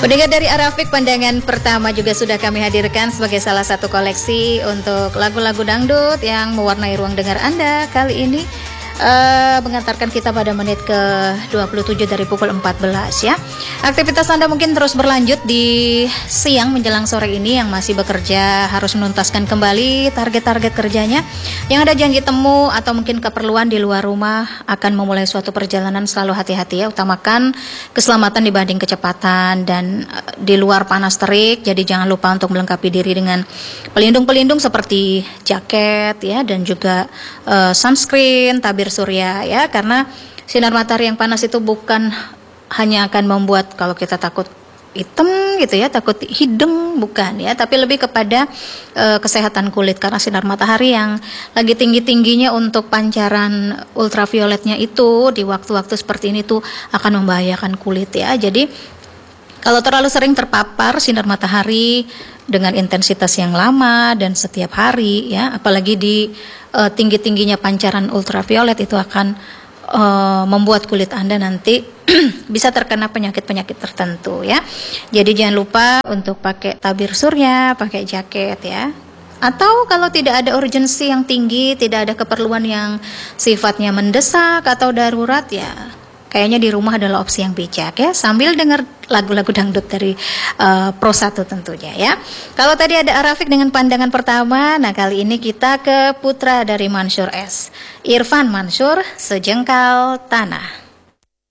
Pendengar dari Arafik, pandangan pertama juga sudah kami hadirkan sebagai salah satu koleksi untuk lagu-lagu dangdut yang mewarnai ruang dengar Anda. Kali ini mengantarkan kita pada menit ke-27 dari pukul 14 ya. Aktivitas Anda mungkin terus berlanjut di siang menjelang sore ini. Yang masih bekerja harus menuntaskan kembali target-target kerjanya. Yang ada janji temu atau mungkin keperluan di luar rumah akan memulai suatu perjalanan, selalu hati-hati ya. Utamakan keselamatan dibanding kecepatan, dan di luar panas terik, jadi jangan lupa untuk melengkapi diri dengan pelindung-pelindung seperti jaket ya, dan juga sunscreen, tabir surya ya, karena sinar matahari yang panas itu bukan hanya akan membuat kalau kita takut hitam gitu ya, takut hidung, bukan ya, tapi lebih kepada kesehatan kulit, karena sinar matahari yang lagi tinggi-tingginya untuk pancaran ultravioletnya itu di waktu-waktu seperti ini tuh akan membahayakan kulit ya. Jadi kalau terlalu sering terpapar sinar matahari dengan intensitas yang lama dan setiap hari ya, apalagi di tinggi-tingginya pancaran ultraviolet, itu akan membuat kulit Anda nanti bisa terkena penyakit-penyakit tertentu ya. Jadi jangan lupa untuk pakai tabir surya, pakai jaket ya. Atau kalau tidak ada urgensi yang tinggi, tidak ada keperluan yang sifatnya mendesak atau darurat ya, kayaknya di rumah adalah opsi yang bijak ya, sambil dengar lagu-lagu dangdut dari Pro 1 tentunya ya. Kalau tadi ada Arafik dengan pandangan pertama, nah kali ini kita ke putra dari Mansyur S, Irfan Mansyur, Sejengkal Tanah.